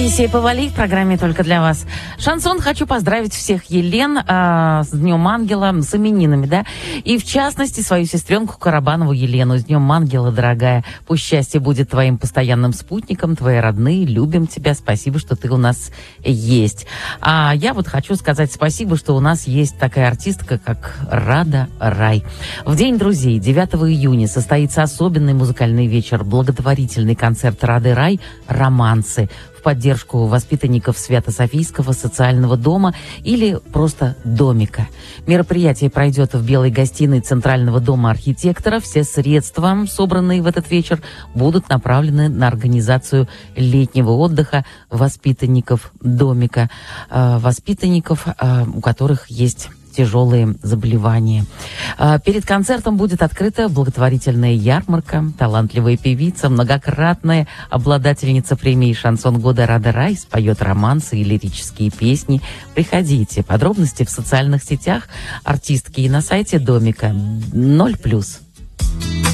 Одиссей Повали в программе «Только для вас». Шансон, хочу поздравить всех Елен с Днем Ангела, с именинами, да? И в частности свою сестренку Карабанову Елену. С Днем Ангела, дорогая. Пусть счастье будет твоим постоянным спутником, твои родные, любим тебя. Спасибо, что ты у нас есть. А я вот хочу сказать спасибо, что у нас есть такая артистка, как Рада Рай. В День друзей, 9 июня, состоится особенный музыкальный вечер, благотворительный концерт Рады Рай «Романсы» в поддержку воспитанников Свято-Софийского социального дома или просто домика. Мероприятие пройдет в белой гостиной Центрального дома архитектора. Все средства, собранные в этот вечер, будут направлены на организацию летнего отдыха воспитанников домика. Воспитанников, у которых есть тяжелые заболевания. Перед концертом будет открыта благотворительная ярмарка. Талантливая певица, многократная обладательница премии «Шансон года» Рада Рай споет романсы и лирические песни. Приходите. Подробности в социальных сетях артистки и на сайте домика 0+.